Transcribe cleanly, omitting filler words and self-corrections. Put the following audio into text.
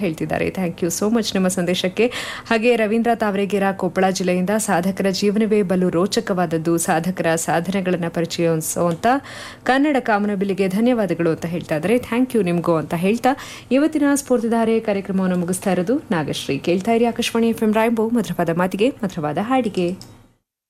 ಹೇಳ್ತಿದ್ದಾರೆ. Thank you so much ನಿಮ್ಮ ಸಂದೇಶಕ್ಕೆ. ಹಾಗೆ ರವೀಂದ್ರ ತಾವರೆಗೆರ ಕೊಪ್ಪಳ ಜಿಲ್ಲೆಯಿಂದ ಸಾಧಕರ ಜೀವನವೇ ಬಲು ರೋಚಕವಾದದ್ದು, ಸಾಧಕರ ಸಾಧನೆಗಳನ್ನು ಪರಿಚಯಿಸುವಂತ ಕನ್ನಡ ಕಾಮನಬಿಲ್ಲಿಗೆ ಧನ್ಯವಾದಗಳು ಅಂತ ಹೇಳ್ತಾ ಇದ್ದಾರೆ. ಥ್ಯಾಂಕ್ ಯು ನಿಮಗೂ ಅಂತ ಹೇಳ್ತಾ ಇವತ್ತಿನ ಸ್ಫೂರ್ತಿಧಾರೆ ಕಾರ್ಯಕ್ರಮವನ್ನು ಮುಗಿಸ್ತಾ ಇರೋದು ನಾಗಶ್ರೀ. ಕೇಳ್ತಾ ಇರಿ ಆಕಾಶವಾಣಿ FM ರಾಯಂಬೋ, ಮಧುರವಾದ ಮಾತಿಗೆ ಮಧುರವಾದ ಹಾಡಿಗೆ.